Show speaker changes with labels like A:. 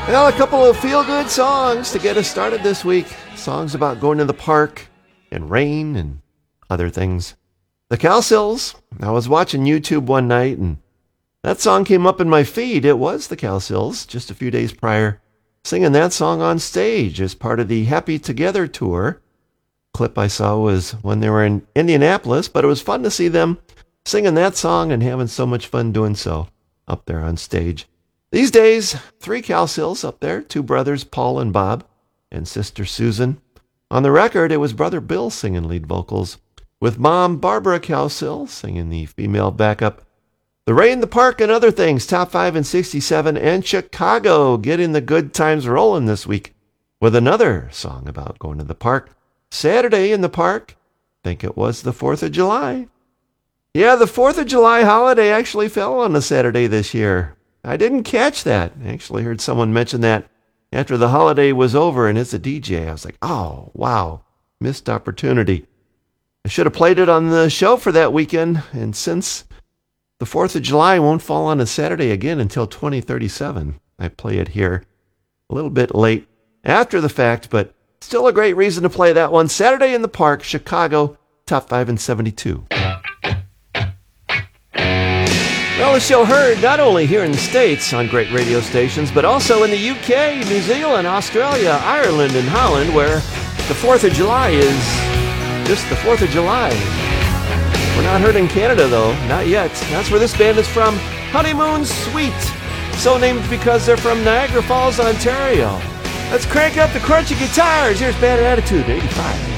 A: Well, a couple of feel-good songs to get us started this week. Songs about going to the park and rain and other things. The Cowsills. I was watching YouTube one night and that song came up in my feed. It was the Cowsills just a few days prior, singing that song on stage as part of the Happy Together tour. Clip I saw was when they were in Indianapolis, but it was fun to see them singing that song and having so much fun doing so up there on stage. These days, 3 Cowsills up there, 2 brothers, Paul and Bob, and sister Susan. On the record, it was brother Bill singing lead vocals, with mom Barbara Cowsill singing the female backup. The Rain, the Park, and Other Things, top 5 in 67, and Chicago getting the good times rolling this week with another song about going to the park. Saturday in the park, think it was the 4th of July. Yeah, the 4th of July holiday actually fell on a Saturday this year. I didn't catch that. I actually heard someone mention that after the holiday was over, and as a DJ, I was like, oh, wow, missed opportunity. I should have played it on the show for that weekend, and since the 4th of July won't fall on a Saturday again until 2037, I play it here a little bit late after the fact, but still a great reason to play that one. Saturday in the Park, Chicago, top 5 in 72. Well, the show heard not only here in the States on great radio stations, but also in the UK, New Zealand, Australia, Ireland, and Holland, where the 4th of July is just the 4th of July. We're not heard in Canada, though. Not yet. That's where this band is from. Honeymoon Suite. So named because they're from Niagara Falls, Ontario. Let's crank up the crunchy guitars. Here's Bad Attitude, 85.